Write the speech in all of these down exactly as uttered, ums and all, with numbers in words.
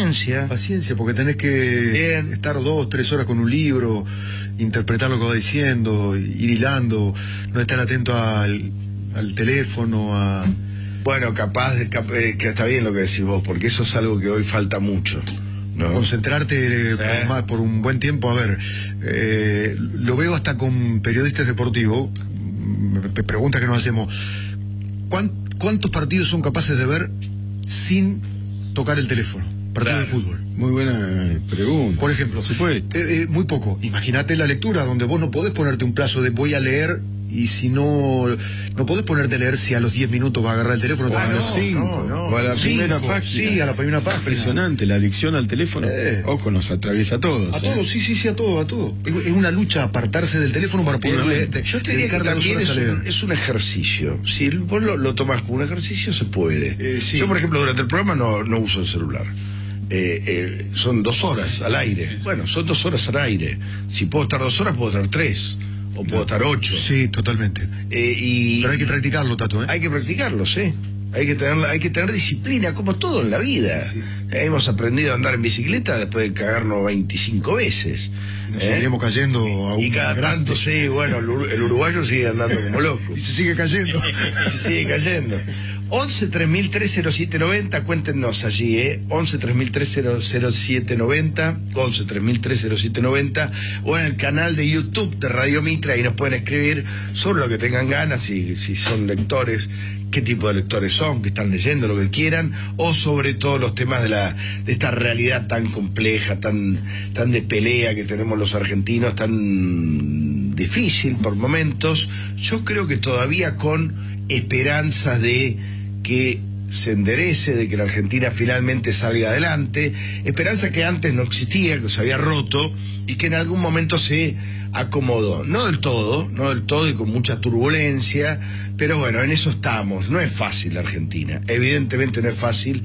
paciencia. Paciencia, porque tenés que Bien. estar dos, tres horas con un libro, interpretar lo que va diciendo, ir hilando, no estar atento al, al teléfono, a... Bueno, capaz, de, cap, eh, que está bien lo que decís vos, porque eso es algo que hoy falta mucho, ¿no? Concentrarte eh. por, más, por un buen tiempo. A ver, eh, lo veo hasta con periodistas deportivos, me preguntas que nos hacemos, ¿cuántos partidos son capaces de ver sin tocar el teléfono? Partido Claro. de fútbol. Muy buena pregunta. Por ejemplo, eh, eh, muy poco. Imagínate la lectura, donde vos no podés ponerte un plazo de voy a leer, y si no, no podés ponerte a leer si a los diez minutos va a agarrar el teléfono. O a los cinco, no, no, o a la cinco, primera página. Sí, a la primera página. Impresionante, la adicción al teléfono. Eh. Ojo, nos atraviesa a todos. A ¿eh? todos, sí, sí, sí, a todos, a todos. Es, es una lucha apartarse del teléfono para poder leer. Yo te diría que también es un, es un ejercicio. Si vos lo, lo tomás como un ejercicio, se puede. Eh, sí. Yo, por ejemplo, durante el programa no, no uso el celular. Eh, eh, son dos horas al aire. Bueno, son dos horas al aire. Si puedo estar dos horas, puedo estar tres. O puedo estar ocho. Sí, totalmente. Eh, y, Pero hay que practicarlo, Tato, ¿eh? Hay que practicarlo, sí. Hay que tener, hay que tener disciplina, como todo en la vida. Sí. Hemos aprendido a andar en bicicleta después de cagarnos veinticinco veces. Nos ¿eh? seguiremos cayendo a un Y cada grande. tanto, sí, bueno, el, el uruguayo sigue andando como loco. Y se sigue cayendo. Y se sigue cayendo. once tres mil tres cero siete noventa, cuéntenos allí, ¿eh? once tres mil tres cero siete noventa, once tres mil tres cero siete noventa, o en el canal de YouTube de Radio Mitra, y nos pueden escribir sobre lo que tengan ganas, y si son lectores, qué tipo de lectores son, que están leyendo, lo que quieran, o sobre todos los temas de la de esta realidad tan compleja, tan, tan de pelea que tenemos los argentinos, tan difícil por momentos. Yo creo que todavía con esperanzas de que se enderece, de que la Argentina finalmente salga adelante, esperanza que antes no existía, que se había roto y que en algún momento se acomodó, no del todo, no del todo y con mucha turbulencia, pero bueno, en eso estamos. No es fácil la Argentina, evidentemente no es fácil,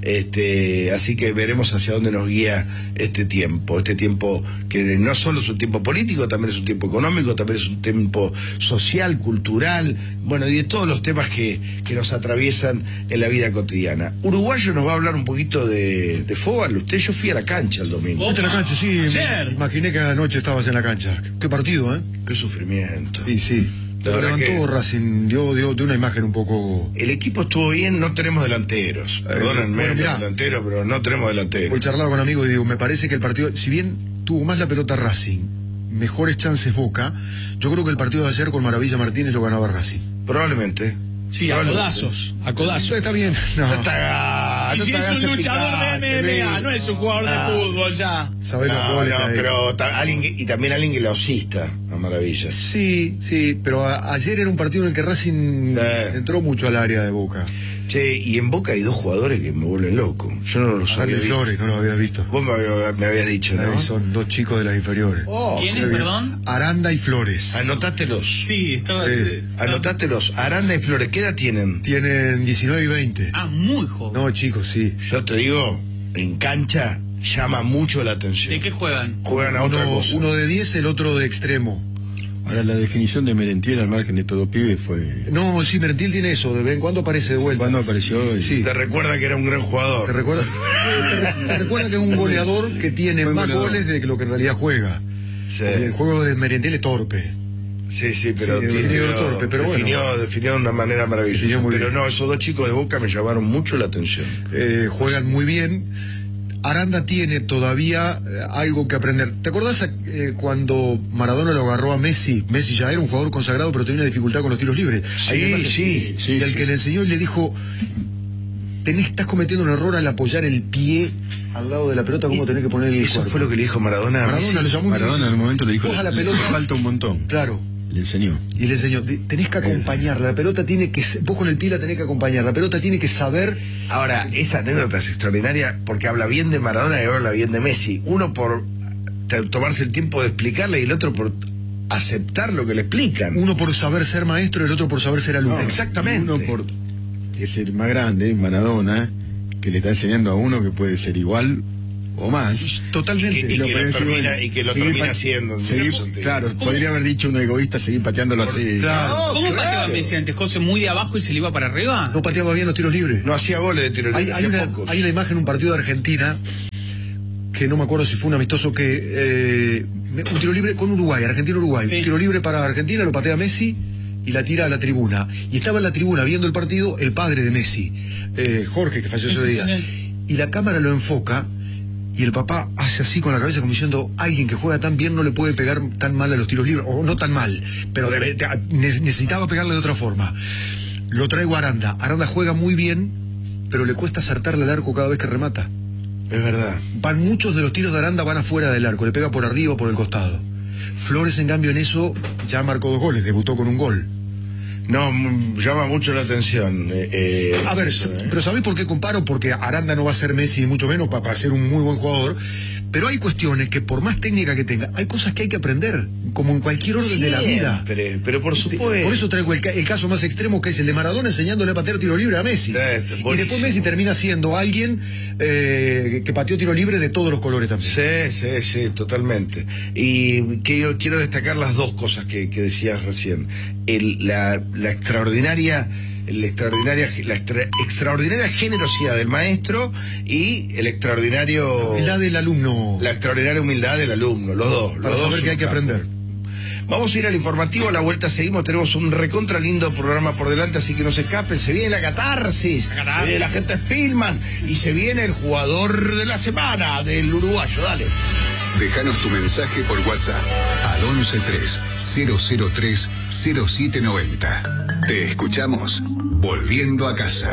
este, así que veremos hacia dónde nos guía este tiempo, este tiempo que no solo es un tiempo político, también es un tiempo económico, también es un tiempo social, cultural, bueno, y de todos los temas que, que nos atraviesan en la vida cotidiana. Uruguayo nos va a hablar un poquito de, de fútbol. Usted, yo fui a la cancha el domingo. ¿Fuiste a la cancha? Sí, Ayer. imaginé que anoche estabas en la cancha. Qué partido, ¿eh? Qué sufrimiento. Sí, sí. La Lo verdad levantó que- Racing, dio, dio, dio una imagen un poco... El equipo estuvo bien, no tenemos delanteros. Eh, Perdónenme, bueno, los mirá. delanteros, pero no tenemos delanteros. Hoy charlaba con amigos y digo, me parece que el partido, si bien tuvo más la pelota Racing, mejores chances Boca, yo creo que el partido de ayer con Maravilla Martínez lo ganaba Racing. Probablemente. Sí, a Probablemente. codazos, a codazos. Está bien. No. No te hagas- Y no si te es hagas un el luchador picante, de M M A, Mil. no es un jugador Ah. de fútbol ya. ¿Sabés lo No, cual no, está ahí? pero ta- alguien que- y también alguien que lo asista a Maravillas. Sí, sí, pero a- ayer era un partido en el que Racing Sí. entró mucho al área de Boca. Che, y en Boca hay dos jugadores que me vuelven loco. Yo no los Aranda había y visto. Flores, no lo había visto. Vos me, había- me habías dicho, Ahí ¿no? son dos chicos de las inferiores. Oh, ¿Quién Qué es, bien. perdón? Aranda y Flores. Anotátelos. Sí, estaba. Eh, Anotátelos. Aranda y Flores, ¿qué edad tienen? Tienen diecinueve y veinte. Ah, muy joven. No, chicos, sí. Yo te digo, en cancha llama mucho la atención. ¿De qué juegan? Juegan a otra Uno, cosa. uno de diez, el otro de extremo. Ahora, la definición de Merentiel al margen de todo pibe fue... No, sí, Mertil tiene eso, de vez en cuando aparece de vuelta. Cuando apareció... y- Sí. Te recuerda que era un gran jugador. ¿Te recuerda? te, te recuerda que es un goleador que tiene Buen más goleador. goles de lo que en realidad juega. Sí. El juego de Merentiel es torpe. Sí, sí, pero, Sí, tiene- definió torpe, pero bueno. definió, definió de una manera maravillosa. Definió muy Pero bien. no, esos dos chicos de Boca me llamaron mucho la atención. Eh, juegan muy bien. Aranda tiene todavía eh, algo que aprender. ¿Te acordás eh, cuando Maradona lo agarró a Messi? Messi ya era un jugador consagrado, pero tenía una dificultad con los tiros libres. Sí, Hay una imagen- sí, sí, y al sí. que le enseñó y le dijo, tenés, estás cometiendo un error al apoyar el pie al lado de la pelota, ¿cómo tenés que poner el Eso cuerpo? fue lo que le dijo Maradona a Maradona Messi. lo llamó y le Maradona dice, en el momento le dijo, "Vos a la le pelota falta un montón. Claro. Le enseñó. Y le enseñó, "Te- tenés que acompañarla, la pelota tiene que, vos con el pie la tenés que acompañar, la pelota tiene que saber". Ahora, esa anécdota es extraordinaria porque habla bien de Maradona y habla bien de Messi. Uno por te- tomarse el tiempo de explicarle y el otro por aceptar lo que le explican. Uno por saber ser maestro y el otro por saber ser alumno. No, exactamente. Uno por es el más grande, Maradona, que le está enseñando a uno que puede ser igual o más. Totalmente. Y que- y lo que puede lo decir, termina- bueno, y que lo seguir termina pa- haciendo, en seguir- cierto sentido. claro, podría haber dicho un egoísta seguir pateándolo así. Claro. ¿Cómo claro. pateaba Messi antes, José? ¿Muy de abajo y se le iba para arriba? No pateaba bien los tiros libres. No hacía goles de tiro Hay, libre, hay hacía una, pocos. hay una imagen, un partido de Argentina, que no me acuerdo si fue un amistoso que eh, un tiro libre con Uruguay, Argentina-Uruguay, sí. Un tiro libre para Argentina, lo patea Messi y la tira a la tribuna. Y estaba en la tribuna viendo el partido el padre de Messi, eh, Jorge, que falleció ese día. Y la cámara lo enfoca y el papá hace así con la cabeza como diciendo, alguien que juega tan bien no le puede pegar tan mal a los tiros libres, o no tan mal, pero debe, te, necesitaba pegarle de otra forma. Lo traigo a Aranda. Aranda juega muy bien, pero le cuesta acertarle al arco cada vez que remata. Es verdad. Van muchos de los tiros de Aranda van afuera del arco, le pega por arriba o por el costado. Flores, en cambio, en eso ya marcó dos goles, debutó con un gol. No, llama mucho la atención. Eh, eh, a ver, eso, ¿eh? Pero ¿sabés por qué comparo? Porque Aranda no va a ser Messi, mucho menos para, para ser un muy buen jugador. Pero hay cuestiones que, por más técnica que tenga, hay cosas que hay que aprender, como en cualquier orden Siempre, de la vida. Pero, pero por supuesto. Por eso traigo el, el caso más extremo, que es el de Maradona enseñándole a patear tiro libre a Messi. Y después Messi termina siendo alguien eh, que pateó tiro libre de todos los colores también. Sí, sí, sí, totalmente. Y que yo quiero destacar las dos cosas que, que decías recién. El, la, la extraordinaria... La extraordinaria, la extra, extraordinaria generosidad del maestro y el extraordinario... La humildad del alumno. La extraordinaria humildad del alumno, los dos. Para los saber dos que hay que aprender. Vamos a ir al informativo, a la vuelta seguimos, tenemos un recontra lindo programa por delante, así que no se escapen, se viene la catarsis, se viene la gente Spielman y se viene el jugador de la semana del uruguayo, dale. Déjanos tu mensaje por WhatsApp al once tres cero cero tres cero siete noventa. Te escuchamos volviendo a casa.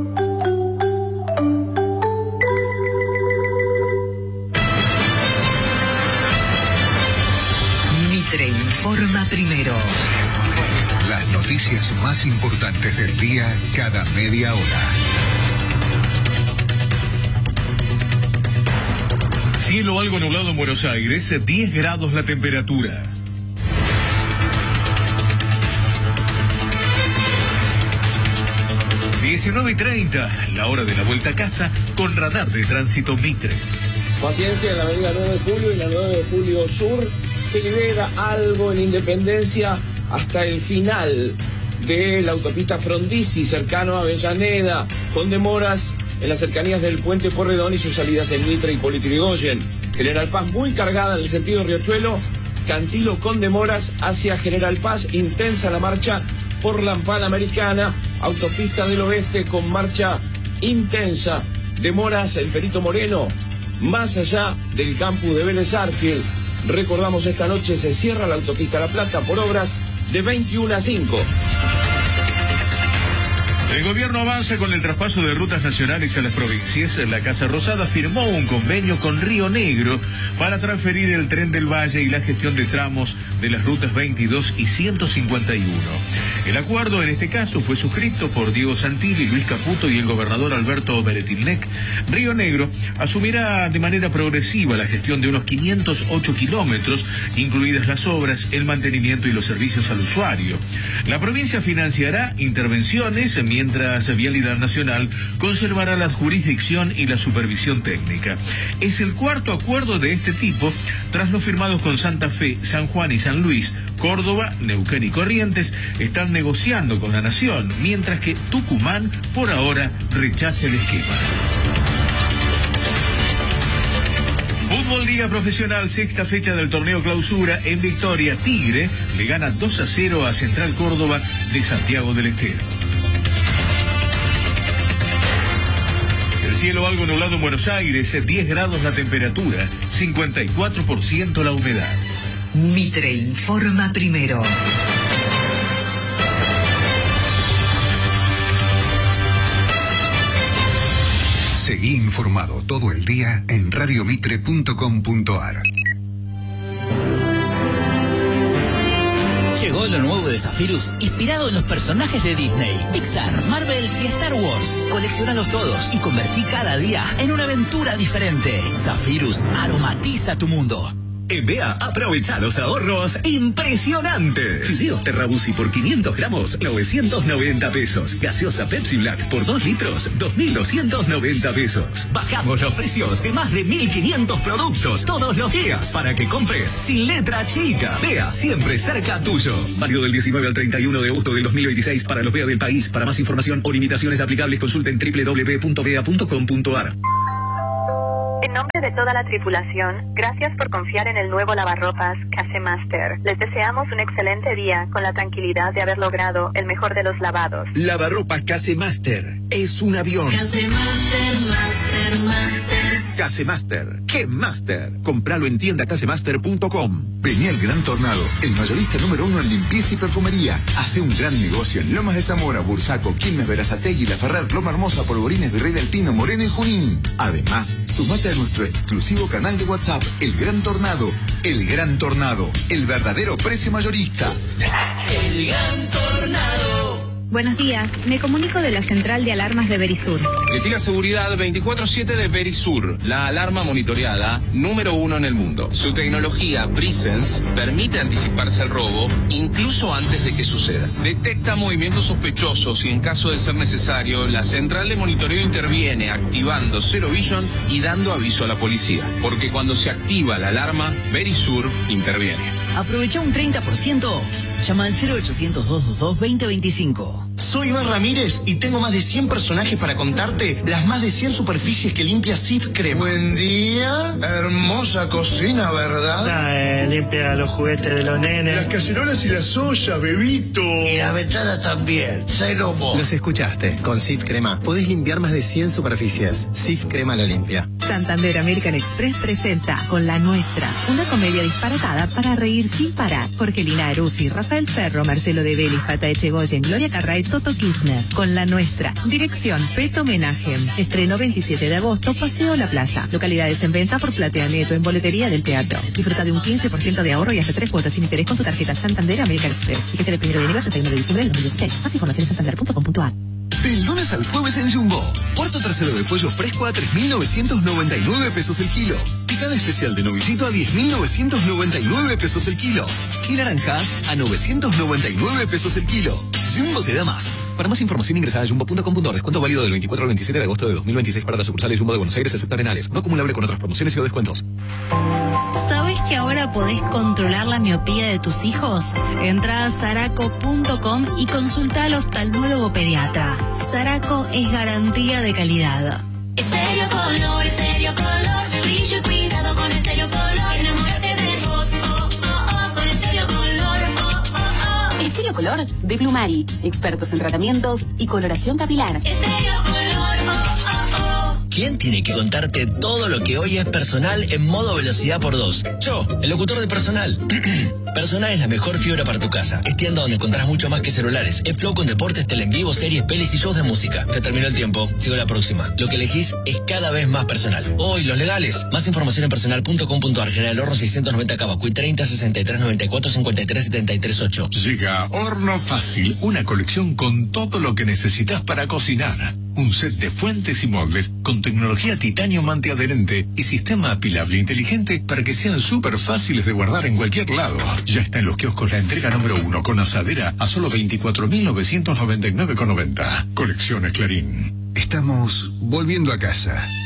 Mitre informa primero. Las noticias más importantes del día cada media hora. Cielo algo nublado en Buenos Aires, diez grados la temperatura. diecinueve y treinta, la hora de la vuelta a casa con radar de tránsito Mitre. Paciencia en la avenida nueve de julio y la nueve de julio sur. Se libera algo en Independencia hasta el final de la autopista Frondizi, cercano a Avellaneda, con demoras en las cercanías del puente Porredón y sus salidas en Mitre y Hipólito Yrigoyen. General Paz muy cargada en el sentido Riachuelo, Cantilo con demoras hacia General Paz, intensa la marcha por la Panamericana, autopista del oeste con marcha intensa, demoras en Perito Moreno, más allá del campus de Vélez Arfield. Recordamos, esta noche se cierra la autopista La Plata por obras de veintiuna a cinco. El gobierno avanza con el traspaso de rutas nacionales a las provincias. La Casa Rosada firmó un convenio con Río Negro para transferir el Tren del Valle y la gestión de tramos de las rutas veintidós y ciento cincuenta y uno. El acuerdo en este caso fue suscrito por Diego Santilli, Luis Caputo y el gobernador Alberto Beretilnec. Río Negro asumirá de manera progresiva la gestión de unos quinientos ocho kilómetros, incluidas las obras, el mantenimiento y los servicios al usuario. La provincia financiará intervenciones, mientras Vialidad Nacional conservará la jurisdicción y la supervisión técnica. Es el cuarto acuerdo de este tipo tras los firmados con Santa Fe, San Juan y San Luis. Córdoba, Neuquén y Corrientes están negociando con la Nación, mientras que Tucumán por ahora rechaza el esquema. Fútbol Liga Profesional, sexta fecha del torneo Clausura. En Victoria, Tigre le gana dos a cero a Central Córdoba de Santiago del Estero. El cielo algo nublado en Buenos Aires, diez grados la temperatura, cincuenta y cuatro por ciento la humedad. Mitre informa primero. Seguí informado todo el día en radiomitre punto com punto ar. Llegó lo nuevo de Zephyrus, inspirado en los personajes de Disney, Pixar, Marvel y Star Wars. Colecciónalos todos y convertí cada día en una aventura diferente. Zephyrus aromatiza tu mundo. En B A aprovecha los ahorros impresionantes. Fideos Terrabusi por quinientos gramos, novecientos noventa pesos. Gaseosa Pepsi Black por dos litros, dos mil doscientos noventa pesos. Bajamos los precios de más de mil quinientos productos todos los días para que compres sin letra chica. B A siempre cerca tuyo. Válido del diecinueve al treinta y uno de agosto del dos mil veintiséis para los B A del país. Para más información o limitaciones aplicables consulten doble u doble u doble u punto b a punto com punto ar. En nombre de toda la tripulación, gracias por confiar en el nuevo lavarropas Casemaster. Les deseamos un excelente día con la tranquilidad de haber logrado el mejor de los lavados. Lavarropas Casemaster es un avión. Casemaster, Master, Master. Casemaster, ¿qué Master? Compralo en tienda casemaster punto com. Vení al Gran Tornado, el mayorista número uno en limpieza y perfumería. Hace un gran negocio en Lomas de Zamora, Bursaco, Quilmes, Berazategui, La Ferrer, Loma Hermosa, Polvorines, Virrey del Pino, Moreno y Junín. Además, sumate a nuestro exclusivo canal de WhatsApp, El Gran Tornado. El Gran Tornado, el verdadero precio mayorista. El Gran Tornado. Buenos días, me comunico de la central de alarmas de Verisur. Letira Seguridad veinticuatro siete de Verisur, la alarma monitoreada número uno en el mundo. Su tecnología Presence permite anticiparse al robo incluso antes de que suceda. Detecta movimientos sospechosos y en caso de ser necesario, la central de monitoreo interviene activando Zero Vision y dando aviso a la policía. Porque cuando se activa la alarma, Verisur interviene. Aprovecha un treinta por ciento off. Llama al cero ochocientos, doscientos veintidós, veinte veinticinco. Soy Iván Ramírez y tengo más de cien personajes para contarte las más de cien superficies que limpia Sif Crema. Buen día. Hermosa cocina, ¿verdad? Ah, eh, limpia los juguetes de los nenes. Las cacerolas y las ollas, bebito. Y la ventana también. Cero vos. Los escuchaste. Con Sif Crema podés limpiar más de cien superficies. Sif Crema lo limpia. Santander American Express presenta Con la Nuestra, una comedia disparatada para reír sin parar. Jorgelina Aruzzi, Rafael Ferro, Marcelo de Vélez, Pata Echegoyen, Gloria Carray, Toto Kirchner. Con la Nuestra. Dirección Peto Homenaje. Estreno veintisiete de agosto, Paseo La Plaza. Localidades en venta por Platea Neto en boletería del teatro. Disfruta de un quince por ciento de ahorro y hasta tres cuotas sin interés con tu tarjeta Santander American Express. Y que será el primero de enero hasta el treinta y uno de diciembre del dos mil dieciséis. Más información en santander punto com punto a r. Del lunes al jueves en Jumbo. Puerto trasero de pollo fresco a tres mil novecientos noventa y nueve pesos el kilo. Picada especial de novillito a diez mil novecientos noventa y nueve pesos el kilo. Y naranja a novecientos noventa y nueve pesos el kilo. Jumbo te da más. Para más información ingresa a jumbo punto com punto a r. Descuento válido del veinticuatro al veintisiete de agosto de dos mil veintiséis para las sucursales Jumbo de Buenos Aires, excepto Arenales. No acumulable con otras promociones y o descuentos. ¿Sabes que ahora podés controlar la miopía de tus hijos? Entra a saraco punto com y consulta al oftalmólogo pediatra. Saraco es garantía de calidad. Estéreo Color, Estéreo Color, brillo y cuidado con Estéreo Color. Enamórate de vos, oh, oh, oh, con Estéreo Color, oh, oh, oh. Estéreo Color de Plumari, expertos en tratamientos y coloración capilar. Estéreo Color, oh, oh, oh. ¿Quién tiene que contarte todo lo que hoy es Personal en modo velocidad por dos? Yo, el locutor de Personal. Personal es la mejor fibra para tu casa. Es tienda donde encontrás mucho más que celulares. Es flow con deportes, tele en vivo, series, pelis y shows de música. Se terminó el tiempo. Sigo la próxima. Lo que elegís es cada vez más Personal. Hoy, los legales. Más información en personal punto com punto a r. General Horno seiscientos noventa Cavacuy treinta, sesenta y tres, noventa y cuatro, cincuenta y tres, setenta y tres, ocho. Llega Horno Fácil, una colección con todo lo que necesitas para cocinar. Un set de fuentes y moldes con tecnología titanio antiadherente y sistema apilable inteligente para que sean súper fáciles de guardar en cualquier lado. Ya está en los kioscos la entrega número uno con asadera a solo veinticuatro mil novecientos noventa y nueve con noventa. Colecciones Clarín. Estamos volviendo a casa.